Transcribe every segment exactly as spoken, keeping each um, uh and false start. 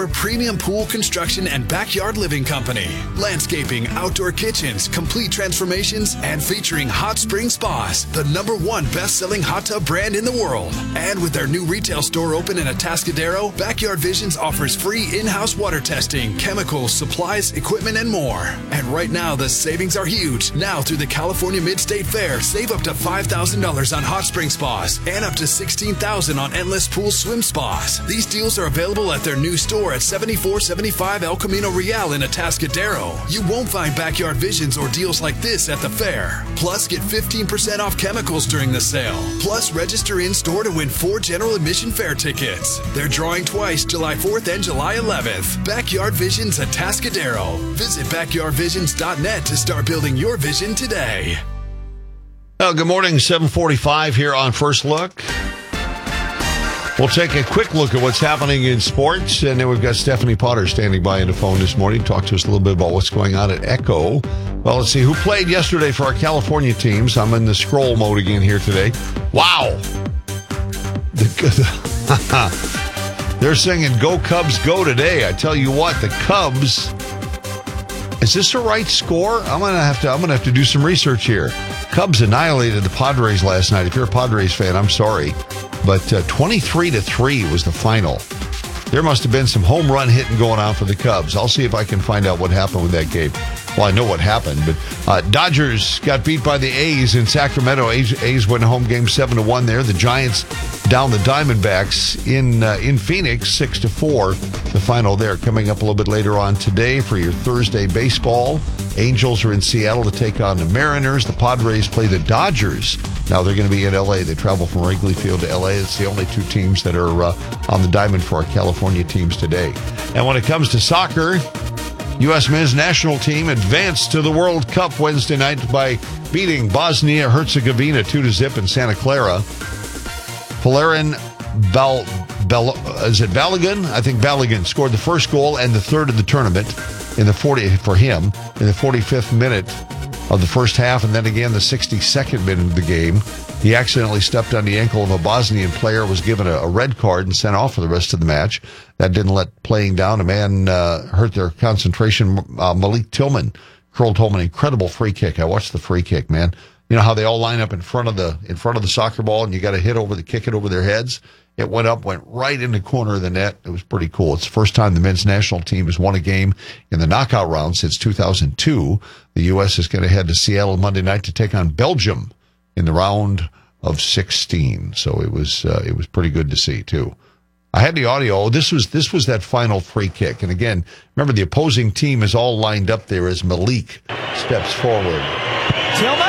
Premium Pool Construction and Backyard Living Company. Landscaping, outdoor kitchens, complete transformations, and featuring hot spring spas. The number one best-selling hot tub brand in the world. And with their new retail store open in Atascadero, Backyard Visions offers free in-house water testing, chemicals, supplies, equipment, and more. And right now, the savings are huge. Now through the California Mid-State Fair, save up to five thousand dollars on hot spring spas and up to sixteen thousand dollars on endless pool swim spas. These deals are available at their new store at seventy-four seventy-five El Camino Real in Atascadero. You won't find Backyard Visions or deals like this at the fair. Plus, get fifteen percent off chemicals during the sale. Plus, register in-store to win four general admission fair tickets. They're drawing twice, July fourth and July eleventh. Backyard Visions Atascadero. Visit backyard visions dot net to start building your vision today. Well, good morning, seven forty-five here on First Look. We'll take a quick look at what's happening in sports, and then we've got Stephanie Potter standing by on the phone this morning. Talk to us a little bit about what's going on at Echo. Well, let's see who played yesterday for our California teams. I'm in the scroll mode again here today. Wow. The, they're singing "Go Cubs, Go" today. I tell you what, the Cubs. Is this the right score? I'm gonna have to. I'm gonna have to do some research here. Cubs annihilated the Padres last night. If you're a Padres fan, I'm sorry. But uh, twenty-three to three was the final. There must have been some home run hitting going on for the Cubs. I'll see if I can find out what happened with that game. Well, I know what happened, but uh, Dodgers got beat by the A's in Sacramento. A's, A's win home game seven to one there. The Giants down the Diamondbacks in uh, in Phoenix six to four. The final there coming up a little bit later on today for your Thursday baseball. Angels are in Seattle to take on the Mariners. The Padres play the Dodgers. Now they're going to be in L A. They travel from Wrigley Field to L A. It's the only two teams that are uh, on the diamond for our California teams today. And when it comes to soccer, U S men's national team advanced to the World Cup Wednesday night by beating Bosnia-Herzegovina two to zip in Santa Clara. Pelerin Bal, Bal, is it Balogun? I think Balogun scored the first goal and the third of the tournament in the forty for him in the forty-fifth minute of the first half, and then again the sixty-second minute of the game. He accidentally stepped on the ankle of a Bosnian player, was given a, a red card and sent off for the rest of the match. That didn't let playing down. A man uh, hurt their concentration. Uh, Malik Tillman curled home an incredible free kick. I watched the free kick, man. You know how they all line up in front of the in front of the soccer ball, and you got to hit over the kick it over their heads. It went up, went right in the corner of the net. It was pretty cool. It's the first time the men's national team has won a game in the knockout round since two thousand two. The U S is going to head to Seattle Monday night to take on Belgium in the round of sixteen. So it was uh, it was pretty good to see too. I had the audio. This was this was that final free kick. And again, remember the opposing team is all lined up there as Malik steps forward. Tillman!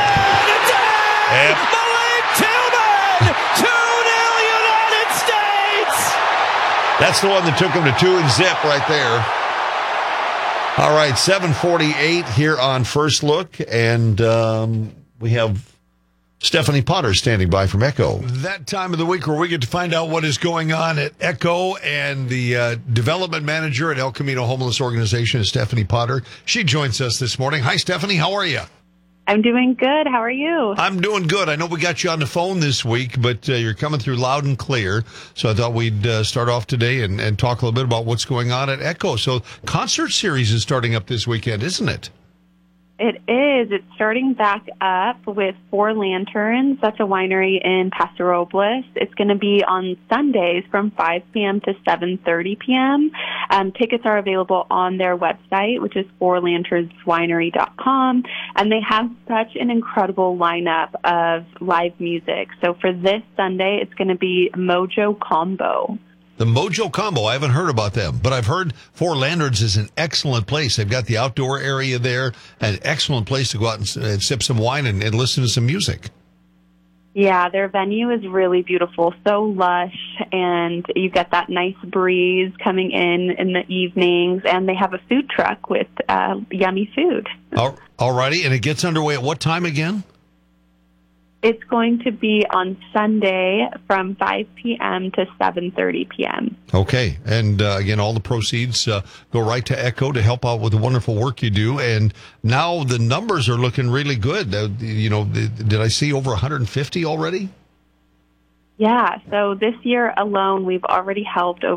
Yep. Malik Tillman! two nil United States! That's the one that took him to two and zip right there. All right, seven forty-eight here on First Look, and um, we have Stephanie Potter standing by from Echo. That time of the week where we get to find out what is going on at Echo, and the uh, development manager at El Camino Homeless Organization is Stephanie Potter. She joins us this morning. Hi, Stephanie. How are you? I'm doing good. How are you? I'm doing good. I know we got you on the phone this week, but uh, you're coming through loud and clear. So I thought we'd uh, start off today and, and talk a little bit about what's going on at Echo. So concert series is starting up this weekend, isn't it? It is. It's starting back up with Four Lanterns. That's a winery in Paso Robles. It's going to be on Sundays from five p.m. to seven thirty p.m. Um, tickets are available on their website, which is four lanterns winery dot com. And they have such an incredible lineup of live music. So for this Sunday, it's going to be Mojo Combo. The Mojo Combo, I haven't heard about them, but I've heard Four Lanterns is an excellent place. They've got the outdoor area there, an excellent place to go out and, and sip some wine and, and listen to some music. Yeah, their venue is really beautiful, so lush, and you get that nice breeze coming in in the evenings, and they have a food truck with uh, yummy food. All, all righty, and it gets underway at what time again? It's going to be on Sunday from five p.m. to seven thirty p.m. Okay. And uh, again, all the proceeds uh, go right to Echo to help out with the wonderful work you do. And now the numbers are looking really good. Uh, you know, did I see over one hundred fifty already? Yeah. So this year alone, we've already helped over